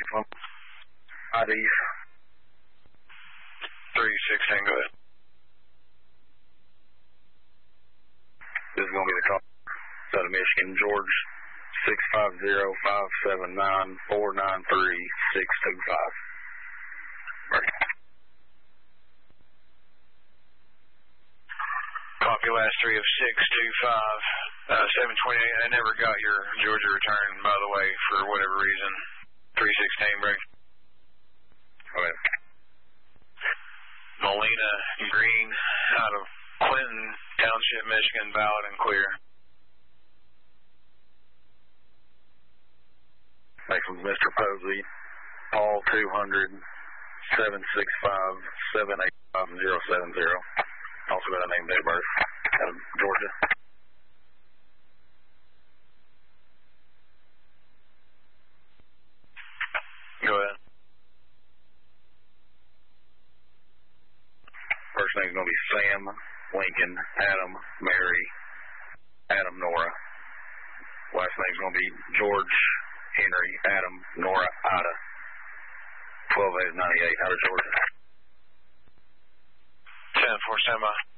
IDs. 316, go ahead. This is going to be the call out of Michigan, George 650-579-493-625. Copy, last three of 625, 728. I never got your Georgia return, by the way, for whatever reason. 316, break. Okay. Molina Green out of Clinton Township, Michigan, valid and clear. Next one's Mr. Posey, Paul 200-765-785-070. Also got a name, date of birth, out of Georgia. Go ahead. First name's going to be Sam, Lincoln, Adam, Mary, Adam, Nora. Last name's going to be George, Henry, Adam, Nora, Ida. 12 8 98 out of Georgia. 10-4, stand by.